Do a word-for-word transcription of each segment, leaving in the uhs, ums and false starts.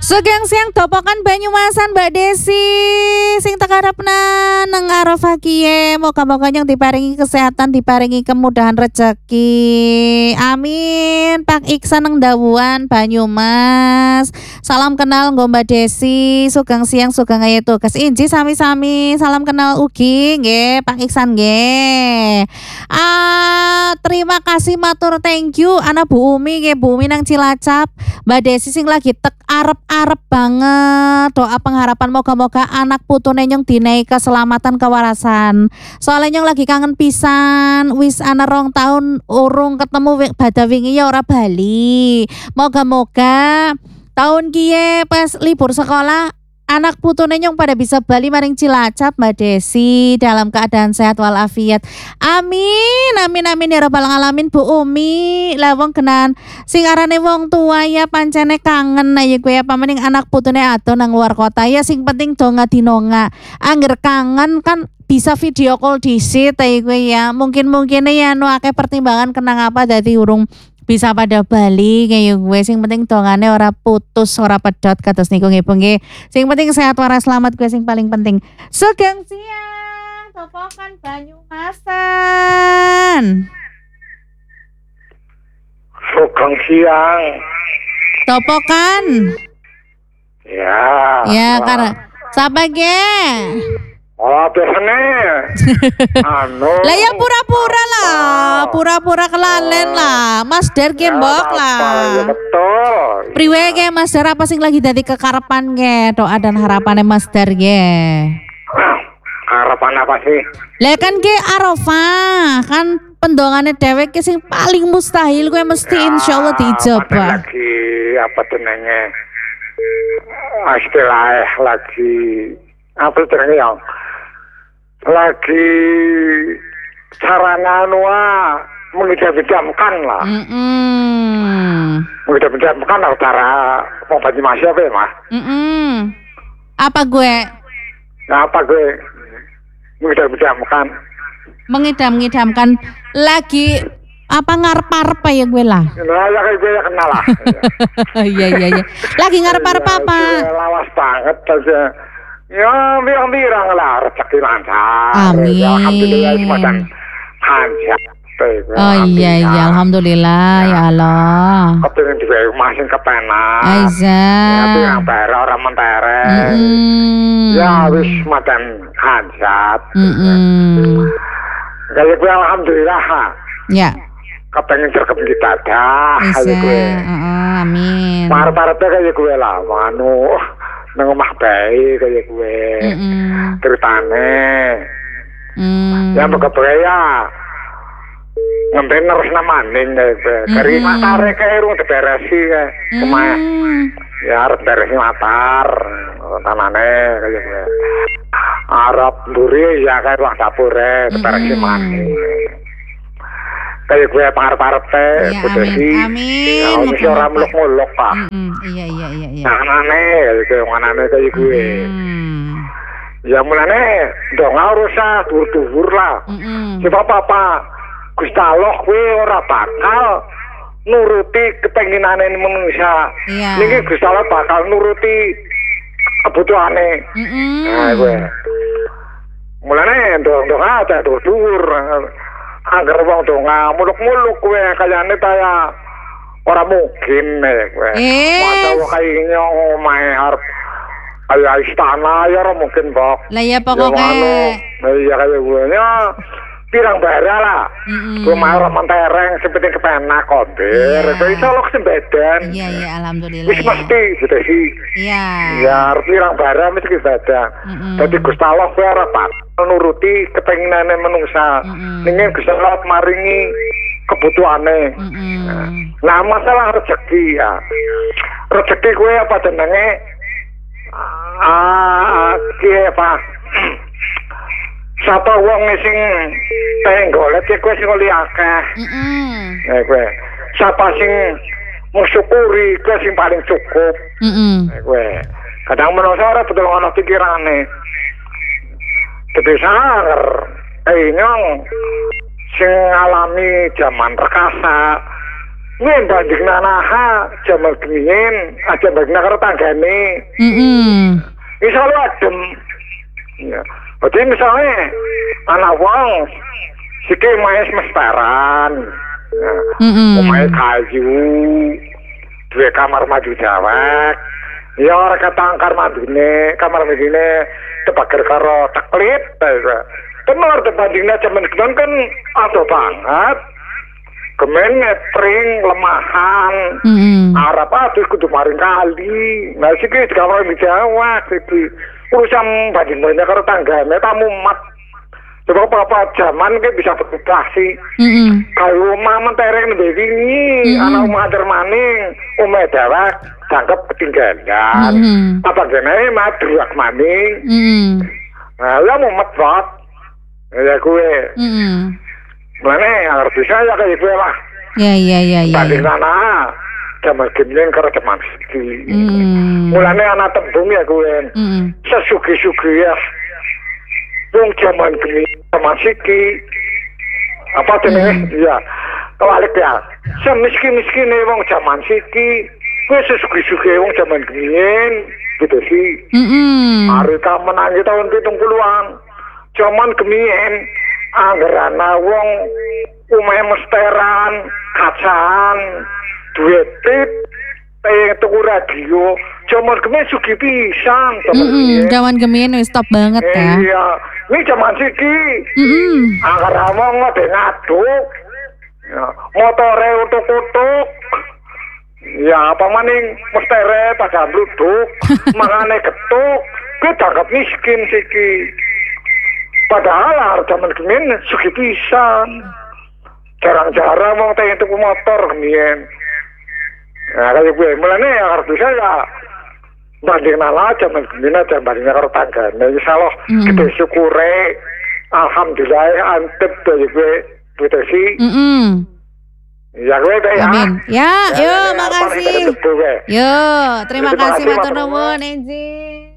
Sugeng siang topokan Banyumasan Mbak Desi sing tekarepna nang Arafah kiye moga-moga yang diparingi kesehatan, diparingi kemudahan rezeki. Amin. Pak Iksan nang Dawuan Banyumas. Salam kenal nggo Mbak Desi. Sugeng siang sugeng ayo tugas inji sami-sami. Salam kenal ugi nggih Pak Iksan nggih. Ah, terima kasih matur thank you ana Bu Umi nggih Bu Umi nang Cilacap. Mbak Desi sing lagi tek arep-arep banget doa pengharapan moga-moga anak putune nyong dinai keselamatan kewarasan. Soalnya nyong lagi kangen pisan, wis ana rong tahun urung ketemu bada wingi ya ora bali. Moga-moga tahun kiye pas libur sekolah anak putune nyong pada bisa bali maring Cilacap Mbak Desi dalam keadaan sehat walafiat. Amin, amin, amin ya rabbal alamin Bu Umi. Lah wong kenan sing arane wong tua ya pancene kangen ayo kowe apa mending anak putune ado nang luar kota ya sing penting donga dinonga. Angger kangen kan bisa video call disit ayo kowe ya. Mungkin-mungkin ya anu akeh pertimbangan kenang apa dadi urung bisa pada Bali kayak gue sing penting dongane ora putus ora pedot kados niku nggih nggih. Sing penting sehat waras selamat gue sing paling penting. Sugeng siang topokan Banyumasan. Sugeng siang. Topokan. Ya. Ya karena siapa ge? Oh, biasanya anu. Lah ya pura-pura lah, pura-pura kelalen lah. Mas Der gembok lah. Ya, betul. Priwe ge Mas Der apa sing lagi dadi kekarepan ge? Doa dan harapannya Mas Der ge. Harapan apa sih? Lah kan ge Arafah, kan pendongane dhewek ge sing paling mustahil kowe mesti Ya, insyaallah diijabah. lagi apa jenenge? Istilah lagi apa jenenge ya? Lagi sarana nua mengidam-idamkan lah. Mm-mm. Mengidam-idamkan lah cara mau bagi masih apa ya mas? Mm-mm. Apa gue? Nah, apa gue mengidam-idamkan? Mengidam-ngidamkan lagi apa ngarep-arep ya gue lah. Nah, ya kayak gue ya kenal lah. Iya iya iya. Lagi ngarep-arep apa? Ya, lawas banget aja. Ya, birang-birang lah rezeki lancar. Amin. Ya, alhamdulillah semacam lancar. Oh iya iya alhamdulillah ya Allah. Kepingin juga masin kepenak. Aiza. Ya, birang bara orang mentere. Mm-mm. Ya, wis semacam lancar. Mm-mm. Kayak gue alhamdulillah. Ya. Kepengen sergap kita dah. Aiza. Kayak gue. Uh-uh, amin. Parah-parahnya kayak gue lah. Manu. Nang omah bae kaya gue. Mm-mm. Ceritane. Mm. Ya moga bae ya. Ngemben terus namaning kaya gue. Kari Mm-mm. matare kaya urung diberesi kaya. Kemah. Mm. Ya arep beresi matar. Tanane kaya gue. Arep mburi ya kaya ruang dapure diberesi Mm-mm. maning. Kaya gue parep-parep teh, Ya, Bu Desi. amin, amin. Ya mesti ora muluk-muluk, Pak. Mm-mm. Iya iya iya iya. Tanane kaya nganane kaya gue. Mm. Ya mulane ndonga usah dhuwur-dhuwur lah. Mm-mm. Sebab apa? Gusti Allah kuwi ora bakal nuruti kepenginane manusia. Iya. Niki Gusti Allah bakal nuruti kebutuhane. Mm-mm. Nah, kuwi. Mulane ndonga aja dhuwur. Angger wong donga muluk-muluk kuwi kayane kaya ora mungkin nek kuwi. Eh. Masa wong kaya nyong omahe arep kaya istana ya ora mungkin, Bok. Lah ya Ya, pokoknya. anu, nah iya kaya gue ya pirang bara lah. Mm-mm. Rumah orang mentereng seperti kepenak kondir. Iya. Itu iso lo kesembedan. Iya iya alhamdulillah Wis ya. mesti gitu sih. Iya. Ya pirang bara mesti kesembedan. Mm-mm. Dadi Gusti Allah kuwi ora pak nuruti kepenginane manungsa. Mm-mm. Ning Gusti Allah maringi kebutuhane. Mm-mm. Nah masalah rezeki ya. Rezeki kuwi apa jenenge? Ah, kiye Pak. Sapa wong sing tenggolet ya kowe sing oli akeh. Mm-mm. Nek kowe sapa sing mensyukuri kowe sing paling cukup. Mm-mm. Nek kowe kadang menungso ora betul ana pikirane. Tapi sanger eh nyong sing ngalami zaman rekasa Nih banding nanaha jaman kemien aja banding karo tanggane. Mm-mm. Bisa lu adem. Ya. Jadi misalnya anak wong sike maes mestaran. Nah, Mm-mm. omahe kayu, dua kamar maju jawak. Ya ora ketangkar mandune, kamar mandune tebager karo teklit. Tenar dibandingnya jaman kemien kan ado banget. Kemen ngepring lemahan. Mm-mm. Arab atus kudu maring kali. Nah siki kamar maju jawak iki. Urusan banding banyak karo tanggane tamu mat. Coba apa zaman ke bisa berubah sih. Mm-mm. Kalau omah mentereng nembe wingi, Mm-mm. ana omah ader maning, omah dawak jangkep ketinggalan. Mm-mm. Apa gene madruak maning. Mm-mm. Nah, ya mumet banget. Ya gue. Mm-mm. Mulane harus bisa ya kayak gue lah. Ya ya ya ya. Banding ya. nana zaman gimling karo zaman siki. Mm. Mulane anak tembung ya gue. Mm-mm. Sesugi-sugi ya. Wong zaman gini zaman siki apa jenenge ya kebalik ya semiskin-miskin wong zaman siki wis sesugi-sugi wong zaman gini gitu sih. Mm-mm. Hari ka menangi tahun pitung puluhan zaman gemien anggarana wong umahe mesteran kacaan duit tip eh tuku radio zaman gemien sugi pisan Mm-mm. Jaman gemien wis top banget ya. iya ini zaman siki Mm-mm. anggar ngomong ngode ngaduk ya, motore utuk-utuk ya apa maning mestere pada bluduk mangane getuk gue tanggap miskin siki padahal zaman kemin sugi pisan jarang-jarang mau tanya tuku motor kemin nah kayak gue mulanya ya harus bisa ya banding nala zaman kemin aja bandingnya karo tanggane insyaallah Mm. kita syukure alhamdulillah antep dari gue gitu sih Mm-mm. ya gue deh ya Amin. Ya, Ya, yo ya, makasih. paling dekat gue. Yo, terima Terima kasih kasih, matur matur nuwun Enji.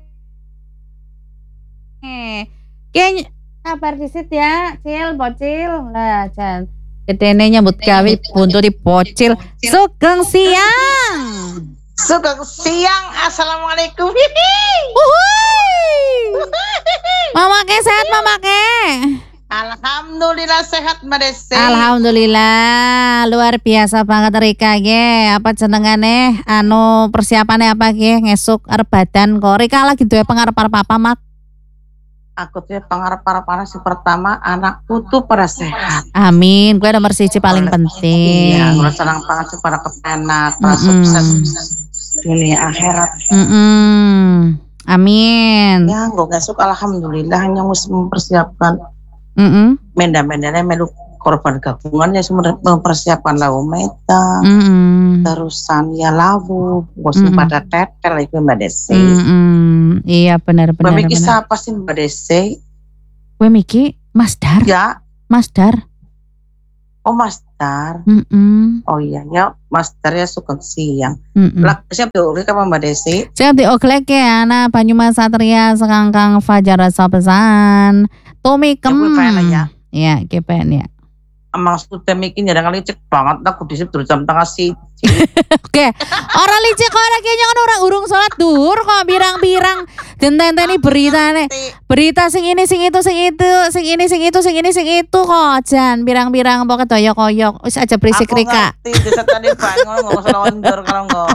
Eh, kayaknya sabar disit ya, Cil, bocil. Lah, jan. Gedene nyambut gawe buntu di bocil. Sugeng siang. Sugeng siang, assalamualaikum. Hihi. Uhuy. Mama ke sehat, Mama ke. Alhamdulillah sehat Mbak Desi. Alhamdulillah, luar biasa banget Rika ge. Apa jenengane? Anu persiapannya apa ge? Ngesuk arep badan kok. Rika lagi duwe pengarep-arep apa, Mak? Aku tuh pengarap para para si pertama anakku tuh pada sehat. Amin. Gue nomor siji paling penting. Iya, gue senang banget sih para kepenak, para Mm-mm. sukses dunia akhirat. Mm-mm. Amin. Ya, gue ngesuk alhamdulillah hanya harus mempersiapkan Mm-mm. menda-mendanya melu korban gabungan ya semua mempersiapkan lagu meta. Mm-mm. Terusan ya lawu, gue Mm-mm. pada tetel itu Mbak Desi. Mm-mm. Iya benar-benar. Mbak Miki benar. siapa sih Mbak Desi? Gue Miki, Mas Dar, Ya, Mas Dar. oh Mas Dar. Mm-mm. Oh iya ya, Mas Dar ya suka siang. Mm-mm. Lah, siap tuh, kapan Mbak Desi? Siap dioglek ya, anak Banyumas Satria sekangkang Fajar Sopesan. Tommy Kem. Ya, gue pengen ya. Ya, kepen ya. Emang sudah bikin ya, dengan licik banget. Aku disip terus jam tengah sih. Oke, orang licik orang kayaknya kan orang urung sholat duhur kok birang-birang denten-tenteni berita nih. Berita sing ini sing itu sing itu sing ini sing itu sing ini sing itu kok jan birang-birang apa kedoyok-koyok wis aja berisik Rika. Aku ngerti, desa tadi bangun nggak usah lonjor kalau nggak.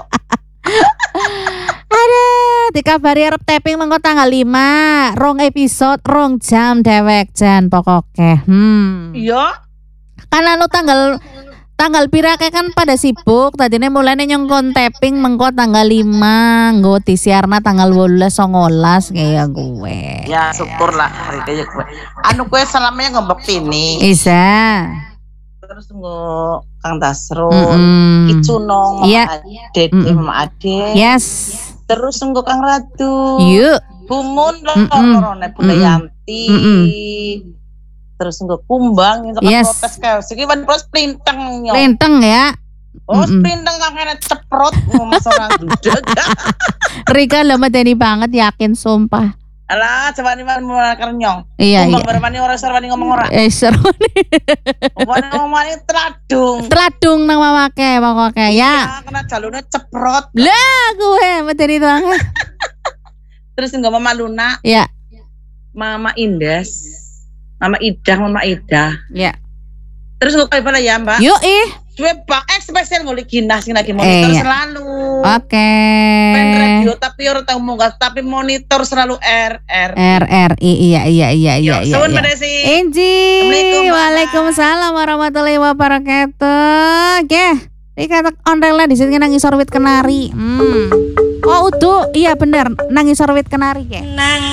Ada dikabari arep tapping mengko tanggal lima, rong episode, rong jam dewek jan pokoknya. Hmm. Iya. Kan anu tanggal tanggal pirake kan pada sibuk tadinya mulainya nyongkon tapping mengko tanggal lima nggo disiarna tanggal wolulas songolas kayak gue. Ya syukur lah hari itu gue. Anu gue selamanya ngembek ini. Isa. Terus nggak Kang Dasrul, Mm-mm. Icunong, Mama Iya. Ade, Mm-mm. Mama Ade. Yes. Terus nggak Kang Ratu. Yuk. Bumun Mm-mm. lorone Bunda Mm-mm. Yanti. Mm-mm. Terus nggak kumbang yang Yes. protes kayak segi ban plus printeng nyo. Linteng ya. Oh, Mm-mm. printeng kang kena ceprot ngomong orang duduk. Rika lama tadi banget yakin sumpah. Alah, coba nih mana mau kernyong. Iya Ngomong iya. bermani orang sarwani ngomong ora. Eh seru nih. Ngomong ngomong teradung. Teladung nang mamake pokoknya ya. Ya, kena jalurnya ceprot. Lah gue materi itu banget. Terus nggak Mama Luna, Ya Mama Indes, Mama Ida, Mama Ida. ya. Terus nggak kayak ya Mbak. Yuk ih. Gue bak eh spesial ngulik ginah sing lagi monitor Eh, iya. selalu. Oke. Pen radio tapi orang tahu munggah tapi monitor selalu R R. R R I iya iya iya iya Yuk, iya. suwun iya. Mbak Desi. Inji. Assalamualaikum, Mama. Waalaikumsalam warahmatullahi wabarakatuh. Oke. Iki kata ondel di sini nangis sorbet kenari. Hmm. Oh, utuh. Iya bener, nangis sorbet kenari ke. Nang